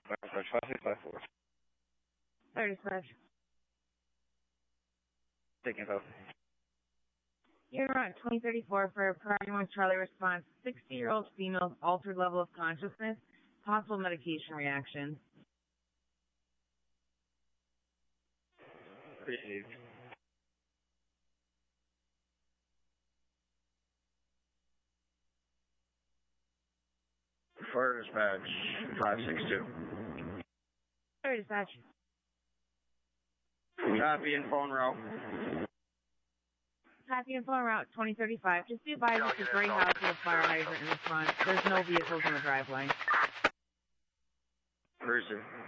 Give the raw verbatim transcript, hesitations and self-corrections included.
Dispatch five six five four. Fire dispatch. Taking out. You're on twenty thirty-four for Priority one Charlie response. sixty-year-old female, altered level of consciousness, possible medication reaction. Received. Fire dispatch five six two. Fire dispatch. Copy and phone route. Copy and phone route twenty thirty-five. Just be advised it's a gray house with a fire hydrant in the front. There's no vehicles in the driveway. Person.